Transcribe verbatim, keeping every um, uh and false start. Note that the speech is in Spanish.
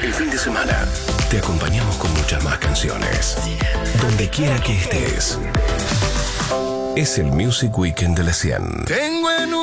El fin de semana te acompañamos con muchas más canciones. Donde quiera que estés. Es el Music Weekend de la cien. Tengo en un